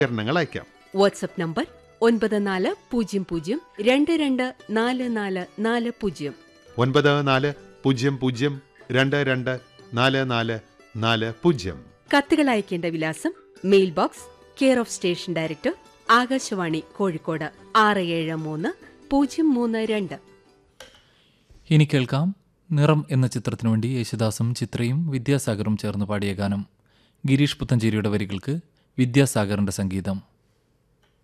പ്രതികരണങ്ങൾ അയക്കാം. WhatsApp number 9400224440 9400224440. കത്തുകൾ അയക്കേണ്ട വിലാസം: mail box, care of station director, Akashvani Kozhikode 673032. ഇനി കേൾക്കാം നിറം എന്ന ചിത്രത്തിനു വേണ്ടി യേശുദാസും ചിത്രയും വിദ്യാസാഗറും ചേർന്ന് പാടിയ ഗാനം. ഗിരീഷ് പുത്തഞ്ചേരിയുടെ വരികൾക്ക് വിദ്യാസാഗറിന്റെ സംഗീതം.